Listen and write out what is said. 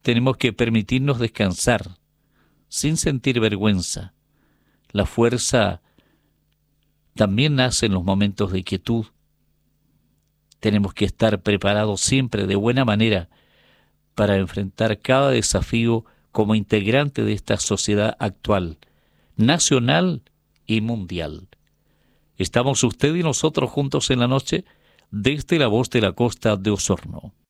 tenemos que permitirnos descansar sin sentir vergüenza. La fuerza también nace en los momentos de quietud. Tenemos que estar preparados siempre de buena manera para enfrentar cada desafío como integrante de esta sociedad actual, nacional y mundial. Estamos usted y nosotros juntos en la noche desde la voz de la costa de Osorno.